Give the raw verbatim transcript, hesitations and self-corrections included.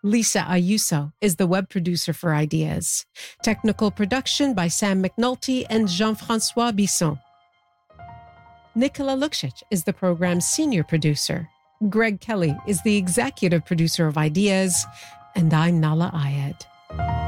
Lisa Ayuso is the web producer for Ideas. Technical production by Sam McNulty and Jean-Francois Bisson. Nicola Luksic is the program's senior producer. Greg Kelly is the executive producer of Ideas. And I'm Nahlah Ayed.